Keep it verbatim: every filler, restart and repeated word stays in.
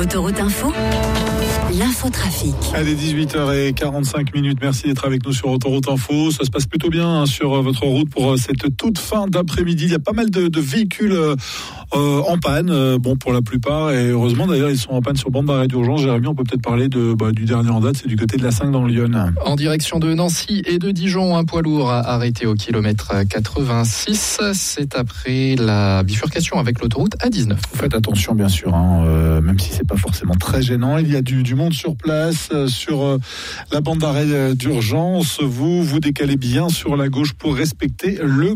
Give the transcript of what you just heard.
Autoroute Info, l'infotrafic. Allez, dix-huit heures quarante-cinq minutes. Merci d'être avec nous sur Autoroute Info. Ça se passe plutôt bien hein, sur votre route pour cette toute fin d'après-midi. Il y a pas mal de, de véhicules euh, en panne. Euh, bon, pour la plupart. Et heureusement, d'ailleurs, ils sont en panne sur bande d'arrêt d'urgence. Jérémy, on peut peut-être parler de, bah, du dernier en date. C'est du côté de la cinq dans le Lyon. En direction de Nancy et de Dijon, un poids lourd a arrêté au kilomètre quatre-vingt-six. C'est après la bifurcation avec l'autoroute A dix-neuf. Faites attention, bien sûr, hein, euh, même si c'est pas forcément très gênant. Il y a du, du monde sur place, euh, sur euh, la bande d'arrêt d'urgence. Vous vous décalez bien sur la gauche pour respecter le